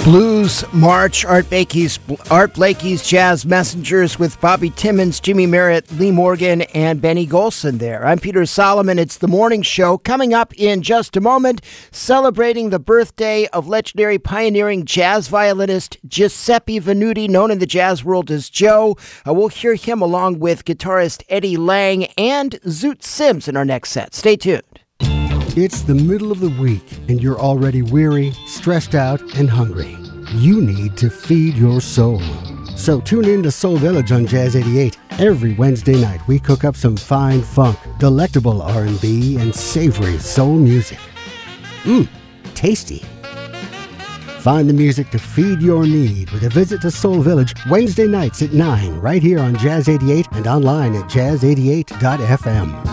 Blues March, Art Blakey's Jazz Messengers with Bobby Timmons, Jimmy Merritt, Lee Morgan, and Benny Golson there. I'm Peter Solomon. It's the morning show. Coming up in just a moment, celebrating the birthday of legendary pioneering jazz violinist Giuseppe Venuti, known in the jazz world as Joe. We'll hear him along with guitarist Eddie Lang and Zoot Sims in our next set. Stay tuned. It's the middle of the week, and you're already weary, stressed out, and hungry. You need to feed your soul. So tune in to Soul Village on Jazz 88. Every Wednesday night, we cook up some fine funk, delectable R&B, and savory soul music. Tasty. Find the music to feed your need with a visit to Soul Village Wednesday nights at 9, right here on Jazz 88 and online at jazz88.fm.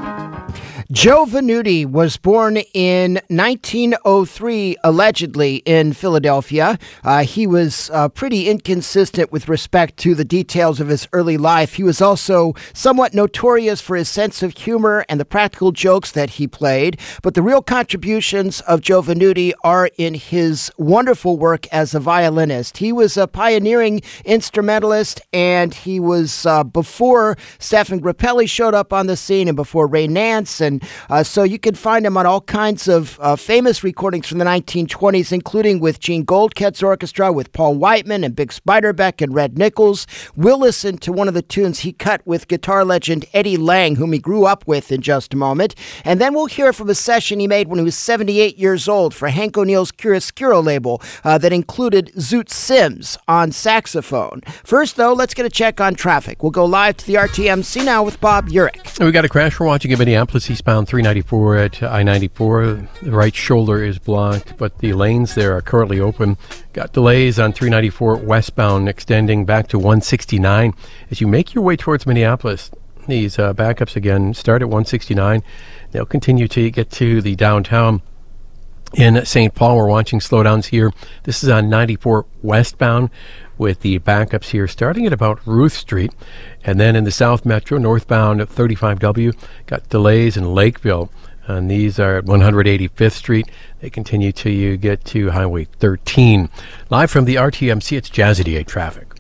Joe Venuti was born in 1903, allegedly, in Philadelphia. He was pretty inconsistent with respect to the details of his early life. He was also somewhat notorious for his sense of humor and the practical jokes that he played. But the real contributions of Joe Venuti are in his wonderful work as a violinist. He was a pioneering instrumentalist, and he was before Stefan Grappelli showed up on the scene and before Ray Nance, and so you can find him on all kinds of famous recordings from the 1920s, including with Gene Goldket's orchestra, with Paul Whiteman and Big Spiderbeck and Red Nichols. We'll listen to one of the tunes he cut with guitar legend Eddie Lang, whom he grew up with, in just a moment. And then we'll hear from a session he made when he was 78 years old for Hank O'Neill's Chiaroscuro label that included Zoot Sims on saxophone. First, though, let's get a check on traffic. We'll go live to the RTMC now with Bob Urich. We got a crash we're watching in Minneapolis, eastbound 394 at I-94. The right shoulder is blocked, but the lanes there are currently open. Got delays on 394 westbound extending back to 169. As you make your way towards Minneapolis, these backups again start at 169. They'll continue to get to the downtown. In St. Paul, we're watching slowdowns here. This is on 94 westbound with the backups here starting at about Ruth Street. And then in the South Metro, northbound at 35W, got delays in Lakeville. And these are at 185th Street. They continue till you get to Highway 13. Live from the RTMC, it's Jazz 88 traffic.